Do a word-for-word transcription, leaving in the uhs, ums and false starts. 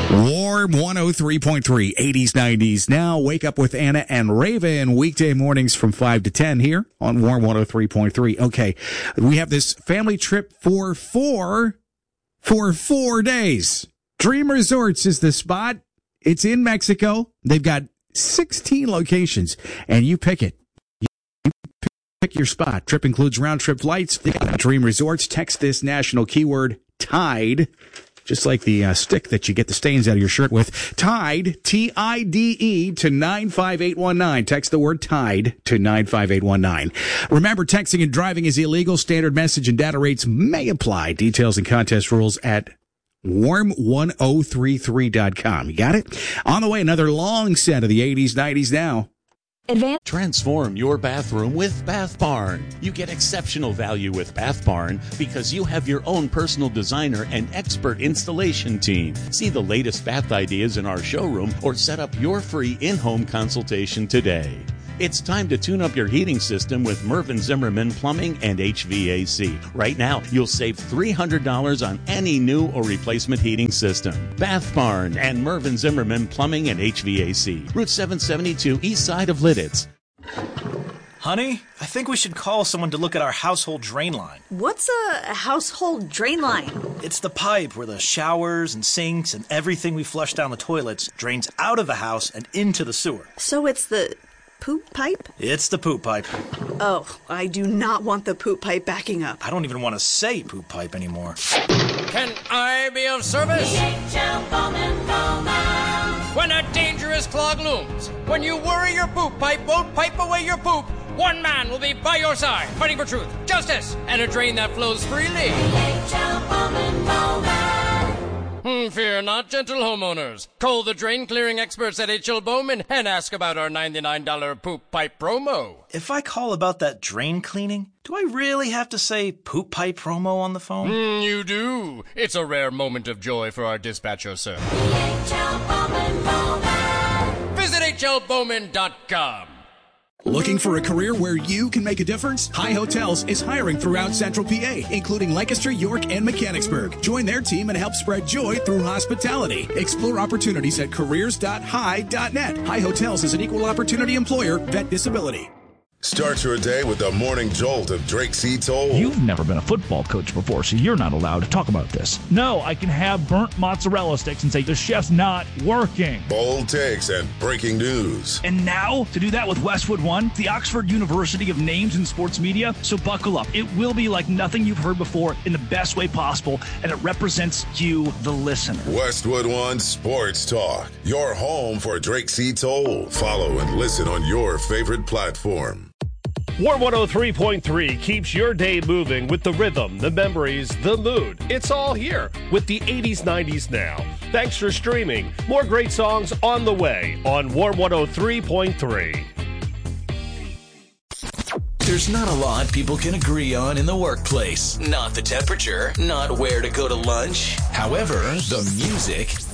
Warm one oh three point three, eighties, nineties. Now, wake up with Anna and Raven weekday mornings from five to ten here on Warm one oh three point three. Okay, we have this family trip for four, for four days. Dream Resorts is the spot. It's in Mexico. They've got sixteen locations, and you pick it. You pick your spot. Trip includes round-trip flights. Dream Resorts. Text this national keyword, TIDE. Just like the uh, stick that you get the stains out of your shirt with. TIDE, T I D E, to nine five eight one nine. Text the word TIDE to nine five eight one nine. Remember, texting and driving is illegal. Standard message and data rates may apply. Details and contest rules at warm one oh three three dot com. You got it? On the way, another long set of the eighties, nineties now. Advanced. Transform your bathroom with Bath Barn. You get exceptional value with Bath Barn because you have your own personal designer and expert installation team. See the latest bath ideas in our showroom or set up your free in-home consultation today. It's time to tune up your heating system with Mervyn Zimmerman Plumbing and H V A C. Right now, you'll save three hundred dollars on any new or replacement heating system. Bath Barn and Mervyn Zimmerman Plumbing and H V A C. Route seven seventy-two, east side of Lidditz. Honey, I think we should call someone to look at our household drain line. What's a household drain line? It's the pipe where the showers and sinks and everything we flush down the toilets drains out of the house and into the sewer. So it's the poop pipe? It's the poop pipe. Oh, I do not want the poop pipe backing up. I don't even want to say poop pipe anymore. Can I be of service? When a dangerous clog looms, when you worry your poop pipe won't pipe away your poop, one man will be by your side, fighting for truth, justice, and a drain that flows freely. Hmm, fear not, gentle homeowners. Call the drain clearing experts at H L Bowman and ask about our ninety-nine dollars poop pipe promo. If I call about that drain cleaning, do I really have to say poop pipe promo on the phone? Mm, you do. It's a rare moment of joy for our dispatcher, sir. Visit H L Bowman dot com. Looking for a career where you can make a difference? High Hotels is hiring throughout Central P A, including Lancaster, York, and Mechanicsburg. Join their team and help spread joy through hospitality. Explore opportunities at careers dot high dot net. High Hotels is an equal opportunity employer, vet disability. Start your day with the morning jolt of Drake C. Toll. You've never been a football coach before, so you're not allowed to talk about this. No, I can have burnt mozzarella sticks and say the chef's not working. Bold takes and breaking news. And now, to do that with Westwood One, the Oxford University of Names in Sports Media. So buckle up. It will be like nothing you've heard before in the best way possible, and it represents you, the listener. Westwood One Sports Talk, your home for Drake C. Toll. Follow and listen on your favorite platform. Warm one oh three point three keeps your day moving with the rhythm, the memories, the mood. It's all here with the eighties, nineties now. Thanks for streaming. More great songs on the way on Warm one oh three point three. There's not a lot people can agree on in the workplace. Not the temperature, not where to go to lunch. However, the music